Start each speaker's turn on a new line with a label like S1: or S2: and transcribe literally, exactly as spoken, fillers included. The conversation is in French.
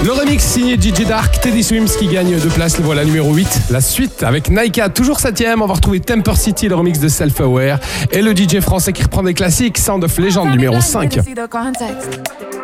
S1: Le remix signé D J Dark, Teddy Swims qui gagne deux places, le voilà numéro huit. La suite avec Naika, toujours septième, on va retrouver Temper City, le remix de Self Aware. Et le D J français qui reprend des classiques, Sound of Legend numéro cinq.